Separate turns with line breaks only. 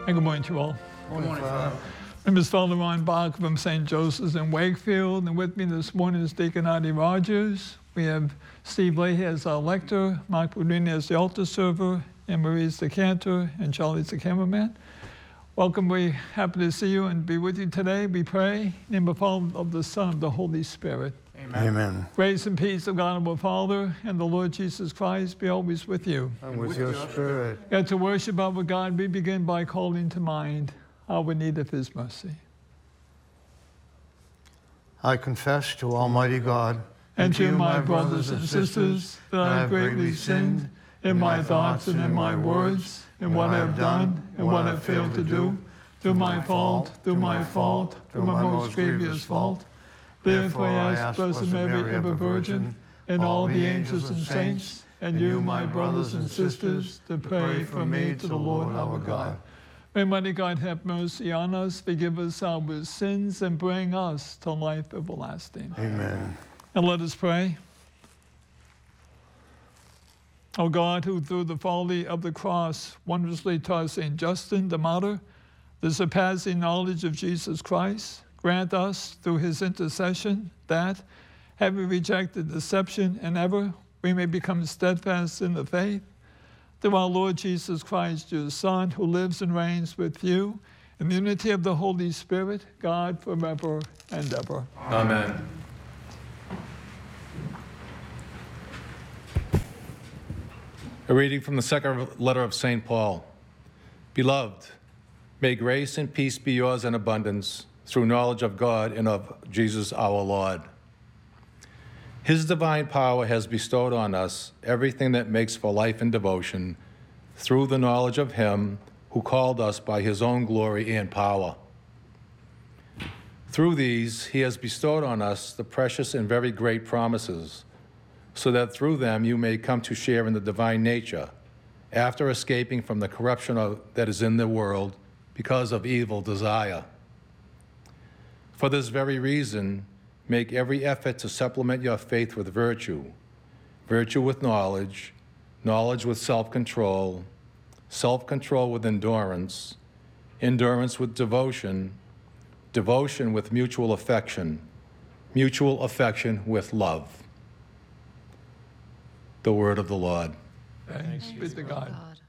And good morning to you all.
Good morning, Father.
My name is Father Ron Bach from St. Joseph's in Wakefield, and with me this morning is Deacon Artie Rogers. We have Steve Leahy as our lector, Mark Boudrini as the altar server, and Marie's the cantor, and Charlie's the cameraman. Welcome, we're happy to see you and be with you today. We pray in the name of the Father, of the Son, of the Holy Spirit.
Amen.
Amen.
Grace and peace of God our Father and the Lord Jesus Christ be always with you.
And with your spirit.
And to worship our God, we begin by calling to mind our need of His mercy.
I confess to Almighty God
And to my brothers and sisters that I have greatly sinned in my thoughts and in my words, in what I have done and what I have failed to do, through my fault, through my most grievous fault. Therefore I ask Blessed Mary, ever Virgin, and all the angels and saints, and you, my brothers and sisters, to pray for me to the Lord our God. May mighty God have mercy on us, forgive us our sins, and bring us to life everlasting.
Amen.
And let us pray. O God, who through the folly of the cross wondrously taught St. Justin the martyr the surpassing knowledge of Jesus Christ, grant us through his intercession that, having rejected deception and error, we may become steadfast in the faith. Through our Lord Jesus Christ, your Son, who lives and reigns with you in the unity of the Holy Spirit, God forever and ever.
Amen. A reading from the second letter of St. Paul. Beloved, may grace and peace be yours in abundance through knowledge of God and of Jesus our Lord. His divine power has bestowed on us everything that makes for life and devotion through the knowledge of him who called us by his own glory and power. Through these, he has bestowed on us the precious and very great promises, so that through them you may come to share in the divine nature, after escaping from the corruption that is in the world because of evil desire. For this very reason, make every effort to supplement your faith with virtue, virtue with knowledge, knowledge with self-control, self-control with endurance, endurance with devotion, devotion with mutual affection with love. The word of the Lord.
Thanks be to God.